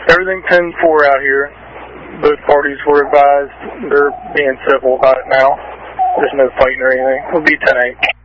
Everything 10-4 out here. Both parties were advised. They're being civil about it now. There's no fighting or anything. It'll be 10-8.